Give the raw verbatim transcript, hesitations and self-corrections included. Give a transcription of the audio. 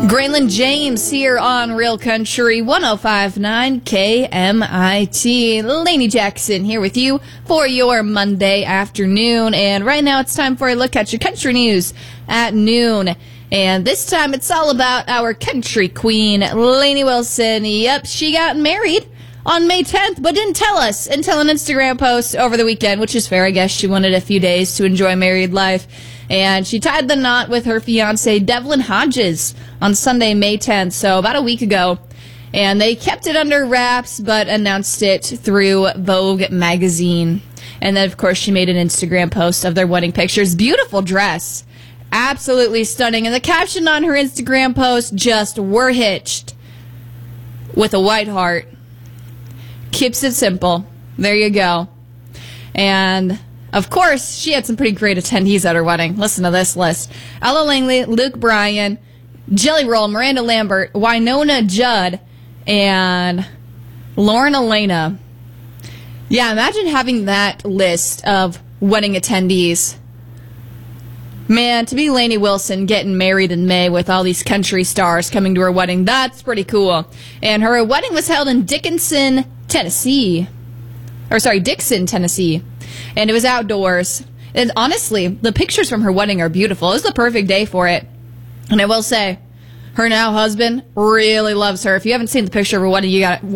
Graylin James here on Real Country one oh five point nine K M I T. Lainey Jackson here with you for your Monday afternoon. And right now it's time for a look at your country news at noon. And this time it's all about our country queen, Lainey Wilson. Yep, she got married on May tenth, but didn't tell us until an Instagram post over the weekend, which is fair. I guess she wanted a few days to enjoy married life. And she tied the knot with her fiance, Devlin Hodges, on Sunday, May tenth, so about a week ago. And they kept it under wraps, but announced it through Vogue magazine. And then, of course, she made an Instagram post of their wedding pictures. Beautiful dress. Absolutely stunning. And the caption on her Instagram post, just, "We're hitched," with a white heart. Keeps it simple. There you go. And of course, she had some pretty great attendees at her wedding. Listen to this list. Ella Langley, Luke Bryan, Jelly Roll, Miranda Lambert, Wynonna Judd, and Lauren Elena. Yeah, imagine having that list of wedding attendees. Man, to be Lainey Wilson getting married in May with all these country stars coming to her wedding, that's pretty cool. And her wedding was held in Dickinson, Tennessee. Or sorry, Dixon, Tennessee. And it was outdoors. And honestly, the pictures from her wedding are beautiful. It was the perfect day for it. And I will say, her now husband really loves her. If you haven't seen the picture of her wedding, you got